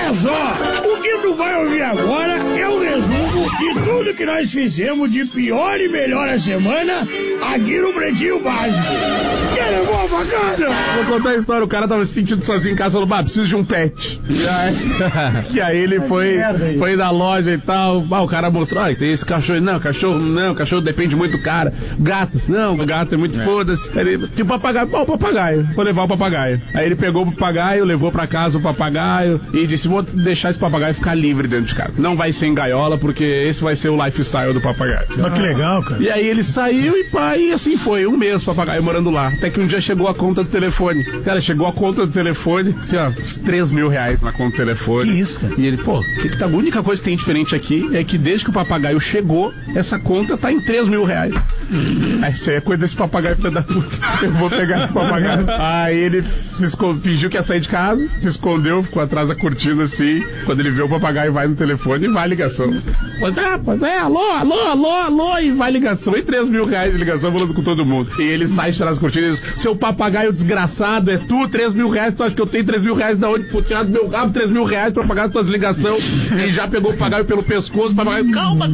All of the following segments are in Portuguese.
Olha só, o que tu vai ouvir agora é um resumo de tudo que nós fizemos de pior e melhor a semana aqui no Pretinho Básico. Quer levar uma facada? Vou contar a história, o cara tava se sentindo sozinho em casa, falou, preciso de um pet. E aí ele foi na loja e tal, o cara mostrou, tem esse cachorro, cachorro depende muito do cara. Gato é muito foda-se. Ele, tipo, papagaio, o papagaio, vou levar o papagaio. Aí ele pegou o papagaio, levou pra casa o papagaio e disse, vou deixar esse papagaio ficar livre dentro de casa. Não vai ser em gaiola, porque esse vai ser o lifestyle do papagaio. Que legal, cara. E aí ele saiu e assim foi, um mês o papagaio morando lá. Até que um dia chegou a conta do telefone. Cara, chegou a conta do telefone, assim, uns 3 mil reais na conta do telefone. Que isso, cara? E ele, que tá, a única coisa que tem diferente aqui é que desde que o papagaio chegou, essa conta tá em 3 mil reais. Aí isso aí é coisa desse papagaio, filho da puta. Eu vou pegar esse papagaio. Aí ele fingiu que ia sair de casa, se escondeu, ficou atrás da cortina assim. Quando ele vê o papagaio, vai no telefone e vai a ligação. Pois é, alô, e vai a ligação. E 3 mil reais de ligação falando com todo mundo. E ele sai de trás das cortinas e diz, seu papagaio desgraçado, é tu, 3 mil reais, tu acha que eu tenho 3 mil reais da onde? Pô, tirar do meu rabo 3 mil reais pra pagar as tuas ligações. E já pegou o papagaio pelo pescoço, o papagaio, calma.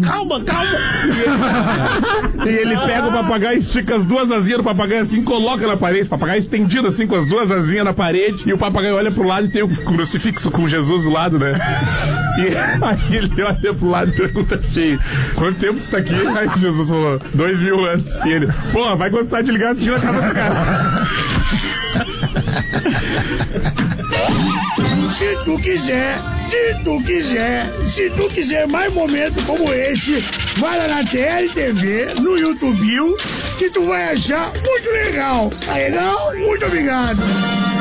E ele pega o papagaio, estica as duas asinhas do papagaio assim, coloca na parede, o papagaio estendido assim, com as duas asinhas na parede, e o papagaio olha pro lado e tem o crucifixo com Jesus do lado, né? E aí ele olha pro lado e pergunta assim, quanto tempo tu tá aqui? Aí Jesus falou, 2 mil anos. E ele, vai gostar de ligar assim na casa do cara. Se tu quiser mais momentos como esse, vai lá na TLTV, no YouTube, que tu vai achar muito legal. Tá legal? Muito obrigado.